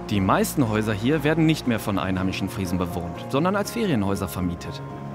Die meisten Häuser hier werden nicht mehr von einheimischen Friesen bewohnt, sondern als Ferienhäuser vermietet.